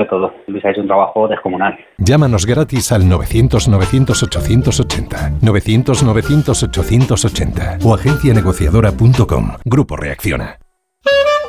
todo. Luis ha hecho un trabajo descomunal. Llámanos gratis al 900-900-880, 900-900-880 o agencianegociadora.com. Grupo Reacciona.